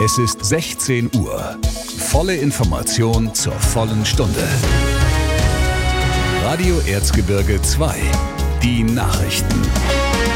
Es ist 16 Uhr. Volle Information zur vollen Stunde. Radio Erzgebirge 2. Die Nachrichten.